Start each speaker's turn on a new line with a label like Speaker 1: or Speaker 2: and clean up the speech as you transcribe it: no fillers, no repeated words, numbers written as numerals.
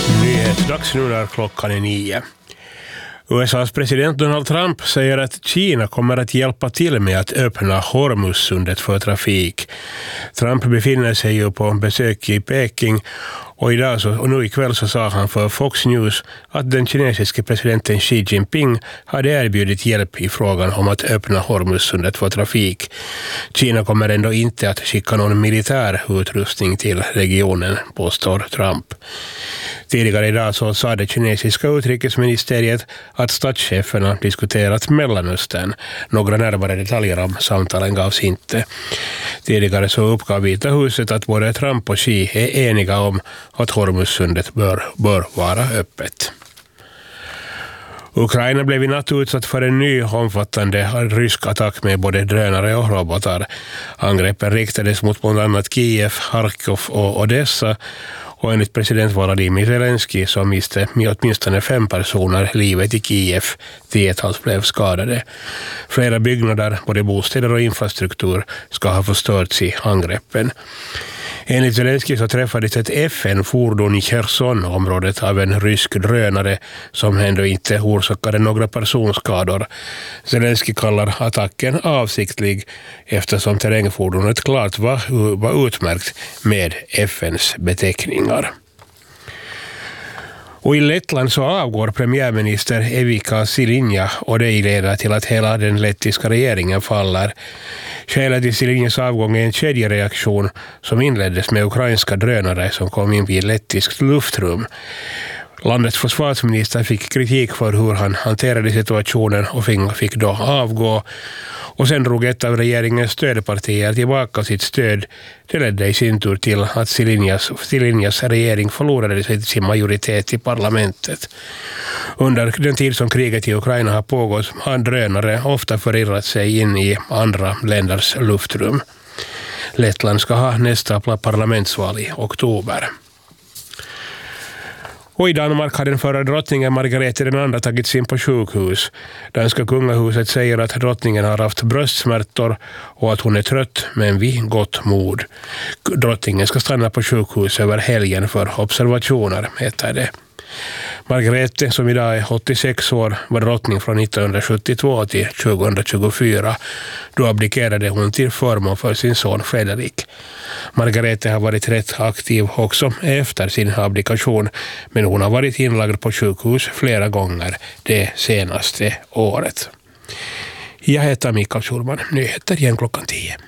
Speaker 1: Nyhetsdags nu när klockan är 9. USAs president Donald Trump säger att Kina kommer att hjälpa till med att öppna Hormuzsundet för trafik. Trump befinner sig ju på besök i Peking och nu ikväll så sa han för Fox News att den kinesiske presidenten Xi Jinping hade erbjudit hjälp i frågan om att öppna Hormuzsundet för trafik. Kina kommer ändå inte att skicka någon militär utrustning till regionen, påstår Trump. Tidigare idag så sa det kinesiska utrikesministeriet att statscheferna diskuterat Mellanöstern. Några närmare detaljer om samtalen gavs inte. Tidigare så uppgav Vita huset att både Trump och Xi är eniga om att Hormuzsundet bör vara öppet. Ukraina blev i natt utsatt för en ny omfattande rysk attack med både drönare och robotar. Angreppen riktades mot bland annat Kiev, Harkov och Odessa. Och enligt president Volodymyr Zelensky så miste åtminstone 5 personer livet i Kiev. 10-tals blev skadade. Flera byggnader, både bostäder och infrastruktur, ska ha förstörts i angreppen. Enligt Zelensky så träffades ett FN-fordon i Cherson-området av en rysk drönare som ändå inte orsakade några personskador. Zelensky kallar attacken avsiktlig eftersom terrängfordonet klart var utmärkt med FNs beteckningar. Och i Lettland så avgår premiärminister Evika Silinja och det leder till att hela den lettiska regeringen faller. Skälet till Silinjas avgång är en kedjereaktion som inleddes med ukrainska drönare som kom in vid lettiskt luftrum. Landets försvarsminister fick kritik för hur han hanterade situationen och fick då avgå. Och sen drog ett av regeringens stödpartier tillbaka sitt stöd. Det ledde i sin tur till att Silinjas regering förlorade sin majoritet i parlamentet. Under den tid som kriget i Ukraina har pågått har drönare ofta förirrat sig in i andra länders luftrum. Lettland ska ha nästa parlamentsval i oktober. Och i Danmark har den förra drottningen Margrethe II tagits in på sjukhus. Danska kungahuset säger att drottningen har haft bröstsmärtor och att hon är trött men vid gott mod. Drottningen ska stanna på sjukhus över helgen för observationer, heter det. Margrethe, som idag är 86 år, var drottning från 1972 till 2024. Då abdikerade hon till förmån för sin son Fredrik. Margrethe har varit rätt aktiv också efter sin abdikation, men hon har varit inlagd på sjukhus flera gånger det senaste året. Jag heter Mikael Schulman. Nyheter igen klockan 10.